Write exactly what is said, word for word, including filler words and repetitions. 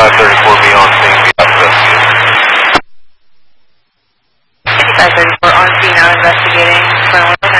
fifty-five thirty-four be on scene, be out investigating. fifty-five thirty-four on scene, now investigating.